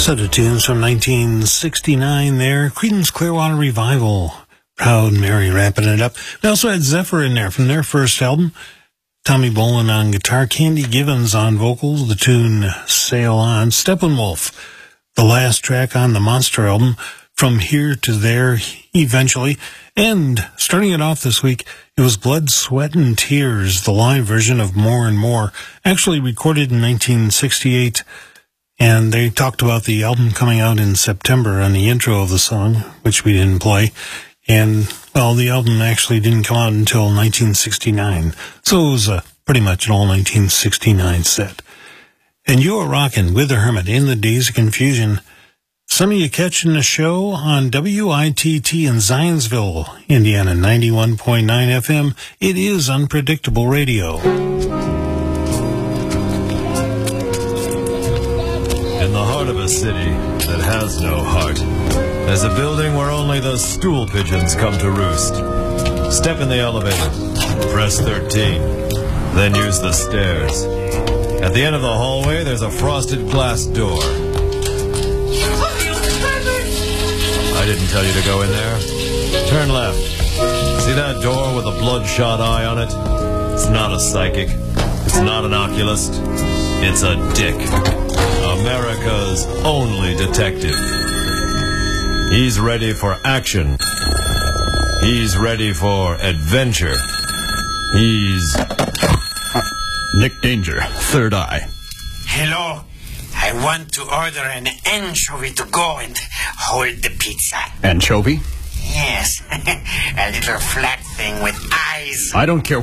Set of tunes from 1969 there. Creedence Clearwater Revival. Proud Mary wrapping it up. We also had Zephyr in there from their first album. Tommy Bolin on guitar, Candy Givens on vocals, the tune Sail On. Steppenwolf, the last track on the Monster album, From Here to There, eventually. And starting it off this week, it was Blood, Sweat, and Tears, the live version of More and More, actually recorded in 1968. And they talked about the album coming out in September on the intro of the song, which we didn't play. And, well, the album actually didn't come out until 1969. So it was pretty much an all 1969 set. And you are rocking with the Hermit in the Days of Confusion. Some of you catching the show on WITT in Zionsville, Indiana, 91.9 FM. It is Unpredictable Radio. In the heart of a city that has no heart, there's a building where only the stool pigeons come to roost. Step in the elevator, press 13, then use the stairs. At the end of the hallway, there's a frosted glass door. I didn't tell you to go in there. Turn left. See that door with a bloodshot eye on it? It's not a psychic. It's not an oculist. It's a dick. America's only detective. He's ready for action. He's ready for adventure. He's Nick Danger, Third Eye. Hello. I want to order an anchovy to go and hold the pizza. Anchovy? Yes. A little flat thing with eyes. I don't care